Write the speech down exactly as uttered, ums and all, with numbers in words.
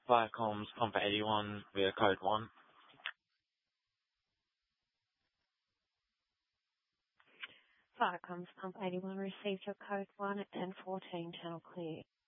Viacom's Pump eighty-one via code one. Viacom's Pump eighty-one received your code one at ten fourteen, channel clear.